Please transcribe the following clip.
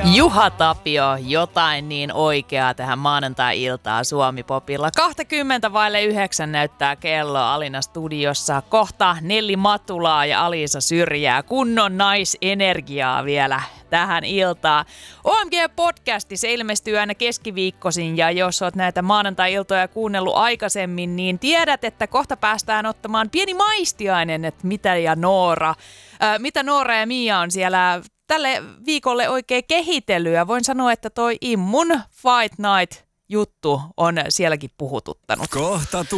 Juha Tapio, jotain niin oikeaa tähän maanantai-iltaan Suomi-popilla. 20:09 näyttää kello Alina studiossa. Kohta Nelli Matulaa ja Aliisa Syrjää. Kunnon naisenergiaa vielä tähän iltaan. OMG-podcasti, se ilmestyy aina keskiviikkoisin, ja jos oot näitä maanantai-iltoja kuunnellut aikaisemmin, niin tiedät, että kohta päästään ottamaan pieni maistiainen, että mitä Noora ja Mia on siellä tälle viikolle oikein kehitellyt. Ja voin sanoa, että toi Immun Fight Night -juttu on sielläkin puhututtanut. Kohta